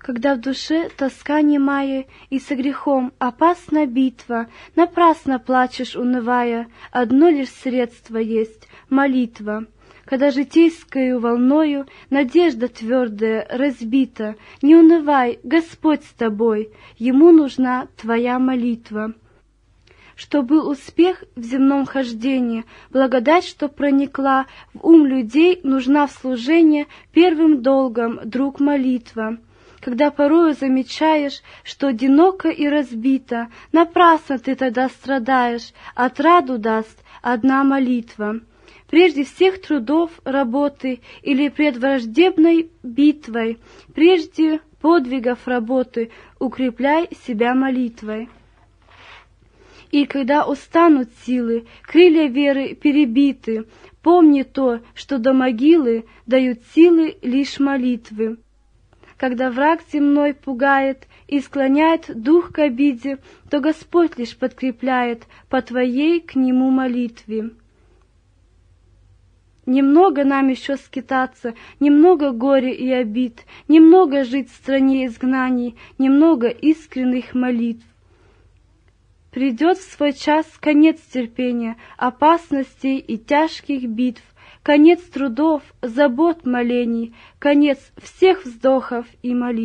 Когда в душе тоска немая, и со грехом опасна битва, напрасно плачешь, унывая, одно лишь средство есть — молитва. Когда житейскою волною надежда твердая разбита, не унывай, Господь с тобой, Ему нужна твоя молитва. Что был успех в земном хождении, благодать, что проникла в ум людей, нужна в служении первым долгом, друг, молитва. Когда порою замечаешь, что одиноко и разбито, напрасно ты тогда страдаешь, отраду даст одна молитва. Прежде всех трудов, работы или пред враждебной битвой, прежде подвигов работы, укрепляй себя молитвой. И когда устанут силы, крылья веры перебиты, помни то, что до могилы дают силы лишь молитвы. Когда враг земной пугает и склоняет дух к обиде, то Господь лишь подкрепляет по твоей к Нему молитве. Немного нам еще скитаться, немного горя и обид, немного жить в стране изгнаний, немного искренних молитв. Придет в свой час конец терпения, опасностей и тяжких битв, конец трудов, забот, молений, конец всех вздохов и молитв.